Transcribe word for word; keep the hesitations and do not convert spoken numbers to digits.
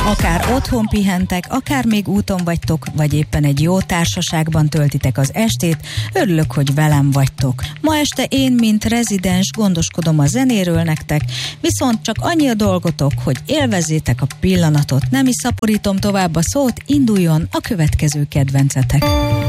Akár otthon pihentek, akár még úton vagytok, vagy éppen egy jó társaságban töltitek az estét, örülök, hogy velem vagytok. Ma este én, mint rezidens, gondoskodom a zenéről nektek, viszont csak annyi a dolgotok, hogy élvezzétek a pillanatot. Nem is szaporítom tovább a szót, induljon a következő kedvencetek.